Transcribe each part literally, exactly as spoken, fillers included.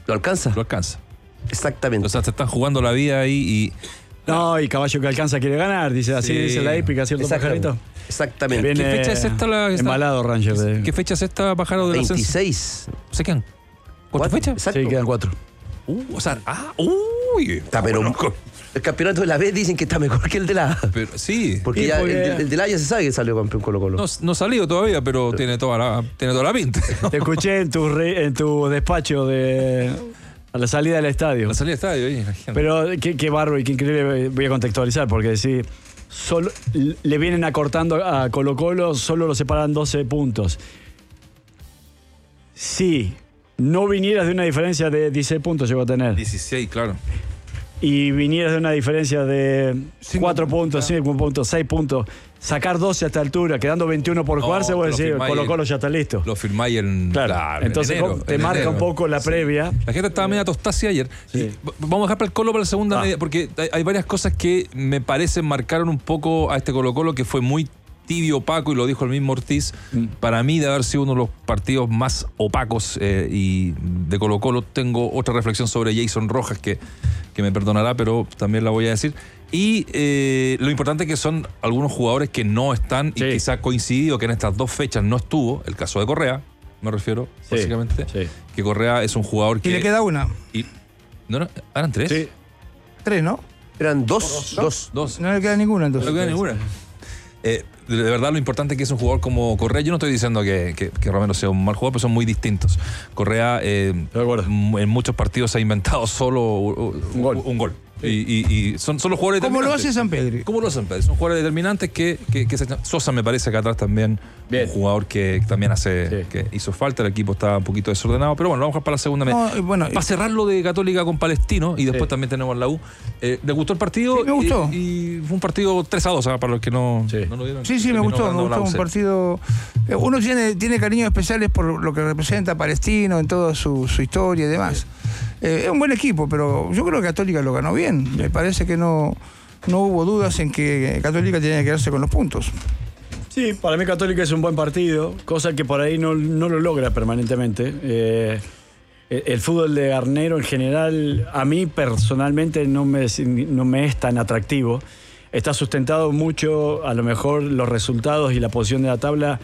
¿Lo alcanza? Lo alcanza. Exactamente. O sea, se están jugando la vida ahí y... No, y caballo que alcanza quiere ganar, dice así, Sí. dice la épica, ¿cierto, Exactamente. pajarito? Exactamente. Viene ¿Qué fecha es esta? La que está- embalado Ranger. De... ¿Qué fecha es esta, pájaro del ascenso? veintiséis. ¿Se quedan? ¿Cuántas fechas? Exacto. Sí, quedan cuatro. Uh, o sea, ah, uy. Está, pero el campeonato de la B dicen que está mejor que el de la A. Pero, sí. Porque Sí, ya porque- el, el de la A ya se sabe que salió campeón Colo Colo. No, no ha salido todavía, pero tiene toda la, tiene toda la pinta. Te escuché en tu, re- en tu despacho de a la salida del estadio. La salida de estadio ahí, la gente. Pero qué, qué bárbaro y qué increíble, voy a contextualizar, porque si solo, le vienen acortando a Colo Colo, solo lo separan doce puntos. Si no vinieras de una diferencia de dieciséis puntos, llegó a tener, dieciséis, claro. y vinieras de una diferencia de Cinco cuatro puntos, puntos, cinco puntos, seis puntos, sacar doce a esta altura, quedando veintiuno por No, jugarse, vos lo decís, firmáis Colo en- Colo ya está listo. Lo firmáis en... Claro, en entonces enero, te en marca enero. un poco la Sí. previa. La gente estaba media tostada ayer. Sí. Y v- vamos a dejar para el Colo para la segunda Ah. media, porque hay, hay varias cosas que me parecen marcaron un poco a este Colo Colo, que fue muy tibio, opaco, y lo dijo el mismo Ortiz. Mm. Para mí, de haber sido uno de los partidos más opacos eh, y de Colo Colo, tengo otra reflexión sobre Jason Rojas, que, que me perdonará, pero también la voy a decir. Y eh, lo importante es que son algunos jugadores que no están, Sí. y quizá ha coincidido que en estas dos fechas no estuvo, el caso de Correa, me refiero, Sí, básicamente, sí. que Correa es un jugador que... Y le queda una. y- ¿no, no, ¿Eran tres? Sí. Tres, ¿no? Eran dos. Dos. Dos. No le queda ninguna No entonces. le queda ninguna. Eh, de verdad lo importante es que es un jugador como Correa. Yo no estoy diciendo que, que- que Romero sea un mal jugador, pero son muy distintos. Correa eh, De acuerdo. m- en muchos partidos ha inventado solo uh, Un gol. Un gol. Y, y- y son, son los jugadores Como lo determinantes. hace San Pedro. ¿Cómo lo hacen, Pedro? Son jugadores determinantes que, que, que se- Sosa me parece que atrás también Bien. un jugador que también hace Sí. que hizo falta. El equipo estaba un poquito desordenado, pero bueno, lo vamos a dejar para la segunda media. No, y bueno, Para cerrar lo de Católica con Palestino y después Sí. también tenemos la U. Eh, ¿Le gustó el partido? Sí, me gustó. Y, y fue un partido tres a dos, ¿ah? Para los que no, Sí. no lo vieron. sí, sí, me Terminó gustó, me ganando la gustó U un C. partido. eh, Uno tiene, tiene cariños especiales por lo que representa Palestino en toda su, su historia y demás. Eh, es un buen equipo, pero yo creo que Católica lo ganó bien. Me parece que no, no hubo dudas en que Católica tenía que quedarse con los puntos. Sí, para mí Católica es un buen partido, cosa que por ahí no, no lo logra permanentemente. Eh, el, el fútbol de Garnero en general, a mí personalmente no me, no me es tan atractivo. Está sustentado mucho, a lo mejor, los resultados y la posición de la tabla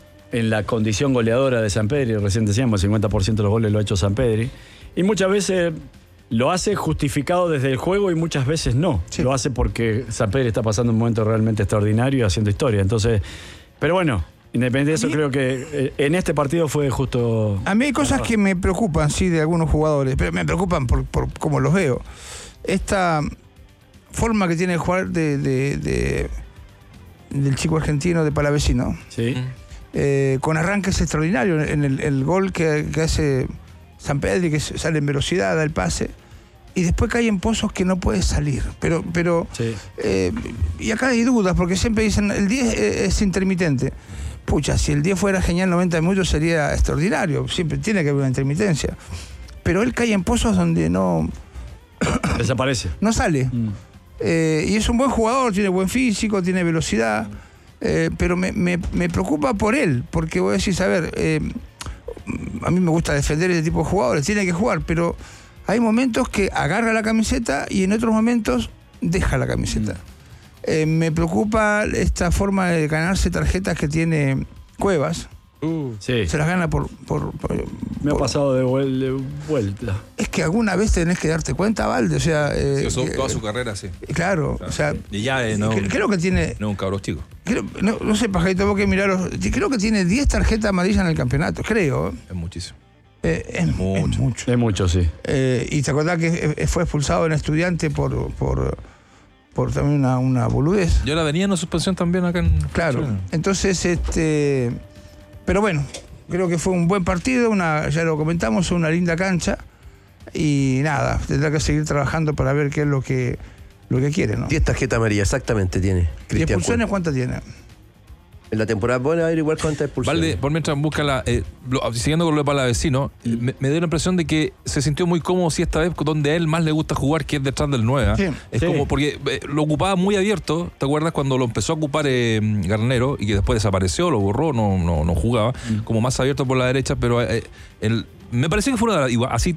en la condición goleadora de San Pedro. Recién decíamos, el cincuenta por ciento de los goles lo ha hecho San Pedro. Y muchas veces lo hace justificado desde el juego y muchas veces no. Sí. Lo hace porque San Pedro está pasando un momento realmente extraordinario y haciendo historia. Entonces, pero bueno, independiente de eso, A mí- creo que eh, en este partido fue justo... A mí hay cosas que me preocupan, sí, de algunos jugadores, pero me preocupan por, por cómo los veo. Esta forma que tiene de jugar de, de- de- del chico argentino de Palavecino, Sí. eh, con arranques extraordinarios en el, el gol que, que hace San Pedro, que sale en velocidad, da el pase, y después cae en pozos que no puede salir. Pero, pero Sí. eh, y acá hay dudas, porque siempre dicen, el diez es, es intermitente. Pucha, si el diez fuera genial noventa minutos sería extraordinario, siempre tiene que haber una intermitencia. Pero él cae en pozos donde no, Desaparece. no sale. Mm. Eh, y es un buen jugador, tiene buen físico, tiene velocidad, eh, pero me, me- me preocupa por él, porque voy a decir, a ver, eh, a mí me gusta defender ese tipo de jugadores, tiene que jugar, pero hay momentos que agarra la camiseta y en otros momentos deja la camiseta. Eh, me preocupa esta forma de ganarse tarjetas que tiene Cuevas, Sí. se las gana por... por- por- Me ha por- pasado de, vuel- de vuelta. Es que alguna vez tenés que darte cuenta, Valde, o sea... eh, Sí, que- toda su carrera, sí. Claro, o sea... Y ya eh, no, cre- creo que tiene... no un cabros chico. Creo- no, no sé, Pajarito, vos que miraros. Creo que tiene diez tarjetas amarillas en el campeonato, creo. Es muchísimo. Eh, es, es mucho. mucho. Es mucho, sí. Eh, y te acordás que eh, fue expulsado en Estudiante por, por, por también una, una boludez. Yo la venía en suspensión también acá en... Claro. Chile. Entonces, este. Pero bueno, creo que fue un buen partido, una, ya lo comentamos, una linda cancha. Y nada, tendrá que seguir trabajando para ver qué es lo que, lo que quiere, ¿no? diez tarjetas amarillas, exactamente tiene. ¿Y Cristian expulsiones Cuenca. cuántas tiene? En la temporada buena va a ir igual cuántas expulsiones. Valde, por mientras busca la. eh, lo- siguiendo con lo de Palavecino, eh, me, me dio la impresión de que se sintió muy cómodo, si esta vez donde a él más le gusta jugar, que es detrás del nueve. ¿ah? Sí, es sí. como porque eh, lo ocupaba muy abierto. ¿Te acuerdas cuando lo empezó a ocupar eh, Garnero y que después desapareció, lo borró, no, no, no jugaba? Como más abierto por la derecha, pero eh, el, me pareció que fue una, igual, así